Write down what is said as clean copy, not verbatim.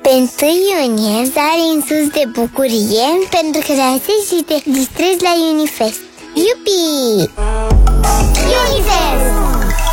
Pe 1 iunie sari în sus de bucurie pentru că dansezi și te distrezi la Unifest. Iupi!